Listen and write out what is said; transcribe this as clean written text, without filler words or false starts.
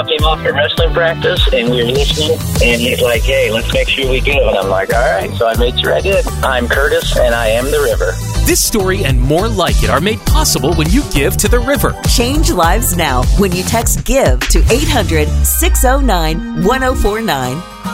Came off at wrestling practice, and we were listening, and he's like, hey, let's make sure we give. And I'm like, all right. So I made sure I did. I'm Curtis, and I am the river. This story and more like it are made possible when you give to the river. Change lives now when you text GIVE to 800-609-1049.